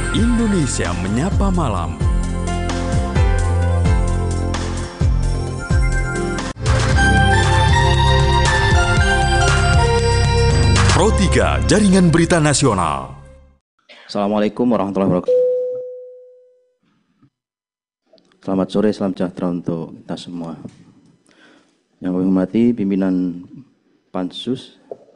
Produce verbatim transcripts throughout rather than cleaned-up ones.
Indonesia Menyapa Malam. Pro tiga Jaringan Berita Nasional. Assalamualaikum warahmatullahi wabarakatuh. Selamat sore, salam sejahtera untuk kita semua. Yang kami hormati pimpinan Pansus,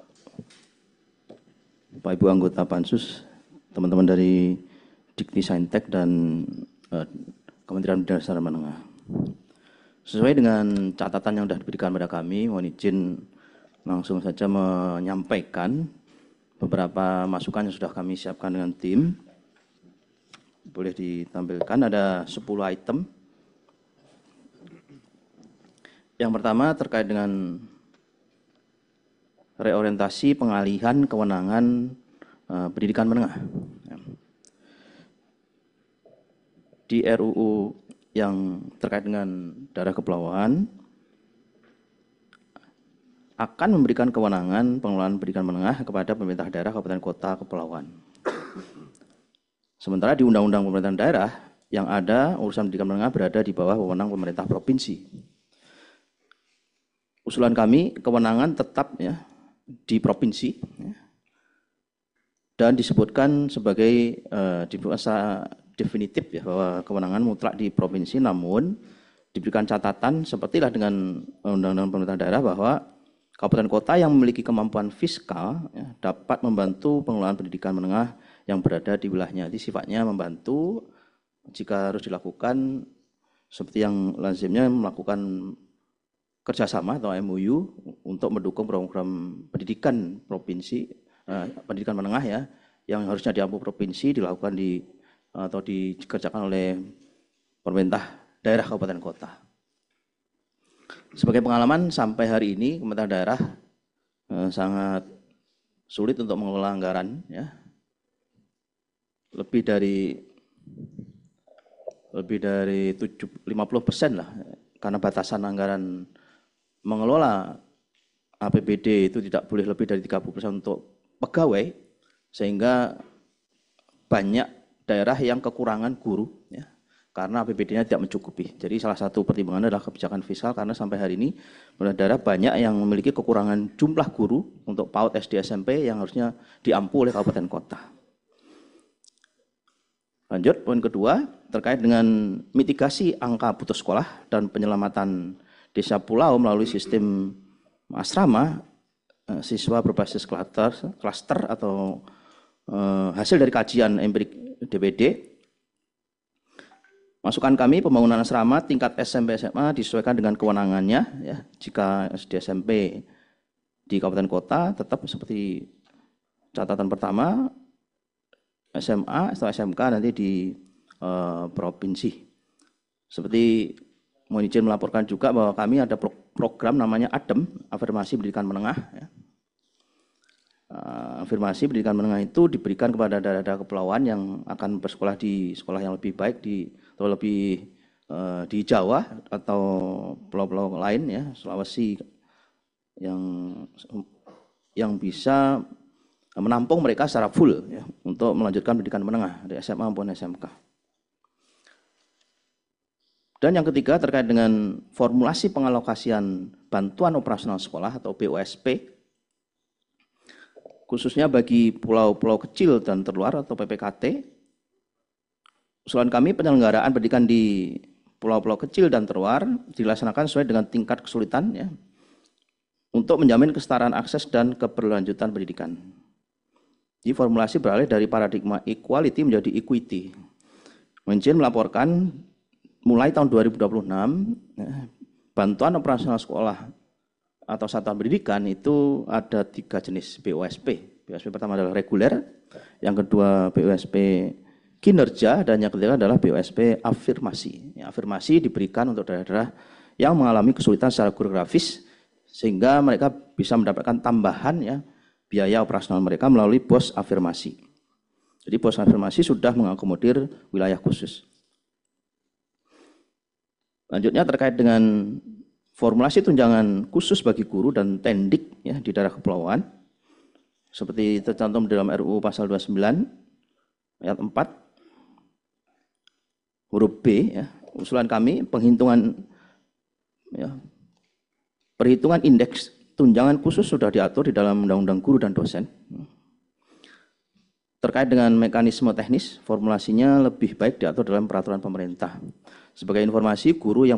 Bapak Ibu anggota Pansus, teman-teman dari Dikti Saintek dan eh, Kementerian Pendidikan Dasar dan Menengah. Sesuai dengan catatan yang sudah diberikan pada kami, mohon izin langsung saja menyampaikan beberapa masukan yang sudah kami siapkan dengan tim. Boleh ditampilkan, ada sepuluh item. Yang pertama terkait dengan reorientasi pengalihan kewenangan uh, pendidikan menengah. Di R U U yang terkait dengan daerah kepulauan akan memberikan kewenangan pengelolaan pendidikan menengah kepada pemerintah daerah, kabupaten, kota, kepulauan. Sementara di Undang-Undang Pemerintahan Daerah yang ada urusan pendidikan menengah berada di bawah wewenang pemerintah provinsi. Usulan kami kewenangan tetap ya di provinsi ya, dan disebutkan sebagai uh, di bahasa definitif ya bahwa kewenangan mutlak di provinsi, namun diberikan catatan sepertilah dengan Undang-Undang Pemerintahan Daerah bahwa kabupaten kota yang memiliki kemampuan fiskal ya, dapat membantu pengelolaan pendidikan menengah yang berada di wilayahnya. Jadi sifatnya membantu jika harus dilakukan seperti yang lazimnya melakukan kerjasama atau M O U untuk mendukung program pendidikan provinsi, eh, pendidikan menengah ya, yang harusnya diampu provinsi dilakukan di atau dikerjakan oleh pemerintah daerah kabupaten kota. Sebagai pengalaman sampai hari ini pemerintah daerah eh, sangat sulit untuk mengelola anggaran ya. Lebih dari lebih dari lima puluh persen lah karena batasan anggaran mengelola A P B D itu tidak boleh lebih dari tiga puluh persen untuk pegawai, sehingga banyak daerah yang kekurangan guru ya, karena A P B D-nya tidak mencukupi. Jadi salah satu pertimbangan adalah kebijakan fiskal, karena sampai hari ini daerah banyak yang memiliki kekurangan jumlah guru untuk PAUD, S D, S M P yang harusnya diampu oleh kabupaten kota. Lanjut, poin kedua terkait dengan mitigasi angka putus sekolah dan penyelamatan desa pulau melalui sistem asrama siswa berbasis klaster, klaster atau eh, hasil dari kajian empirik D P D. Masukan kami, pembangunan asrama tingkat S M P S M A disesuaikan dengan kewenangannya ya. Jika S D S M P di kabupaten kota tetap seperti catatan pertama, S M A atau S M K nanti di eh, provinsi. Seperti mohon izin melaporkan juga bahwa kami ada program namanya ADEM, Afirmasi Pendidikan Menengah ya. Uh, afirmasi pendidikan menengah itu diberikan kepada daerah-daerah kepulauan yang akan bersekolah di sekolah yang lebih baik di atau lebih uh, di Jawa atau pulau-pulau lain ya, Sulawesi, yang yang bisa menampung mereka secara full ya, untuk melanjutkan pendidikan menengah dari S M A maupun S M K. Dan yang ketiga terkait dengan formulasi pengalokasian bantuan operasional sekolah atau B O S P, khususnya bagi pulau-pulau kecil dan terluar atau P P K T. Usulan kami penyelenggaraan pendidikan di pulau-pulau kecil dan terluar dilaksanakan sesuai dengan tingkat kesulitan ya, untuk menjamin kesetaraan akses dan keberlanjutan pendidikan. Jadi formulasi beralih dari paradigma equality menjadi equity. Menjen melaporkan mulai tahun dua ribu dua puluh enam ya, bantuan operasional sekolah atau satuan pendidikan itu ada tiga jenis B O S P. B O S P pertama adalah reguler, yang kedua B O S P kinerja, dan yang ketiga adalah B O S P afirmasi. Ya, afirmasi diberikan untuk daerah-daerah yang mengalami kesulitan secara geografis sehingga mereka bisa mendapatkan tambahan ya biaya operasional mereka melalui pos afirmasi. Jadi pos afirmasi sudah mengakomodir wilayah khusus. Lanjutnya terkait dengan formulasi tunjangan khusus bagi guru dan tendik ya, di daerah kepulauan, seperti tercantum dalam R U U pasal dua puluh sembilan ayat empat, Huruf B, ya, usulan kami penghitungan ya, perhitungan indeks tunjangan khusus sudah diatur di dalam Undang-Undang Guru dan Dosen. Terkait dengan mekanisme teknis, formulasinya lebih baik diatur dalam peraturan pemerintah. Sebagai informasi, guru yang